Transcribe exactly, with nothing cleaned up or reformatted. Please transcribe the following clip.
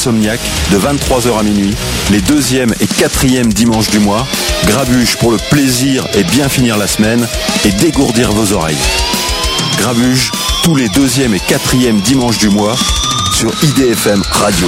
Insomniaque de vingt-trois heures à minuit, les deuxième et quatrième dimanches du mois. Grabuge pour le plaisir et bien finir la semaine et dégourdir vos oreilles. Grabuge tous les deuxième et quatrième dimanches du mois sur I D F M Radio.